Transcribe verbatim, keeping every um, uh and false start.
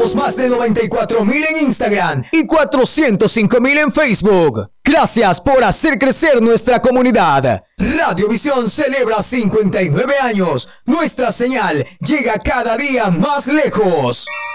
Somos más de noventa y cuatro mil en Instagram y cuatrocientos cinco mil en Facebook. Gracias por hacer crecer nuestra comunidad. Radiovisión celebra cincuenta y nueve años. Nuestra señal llega cada día más lejos.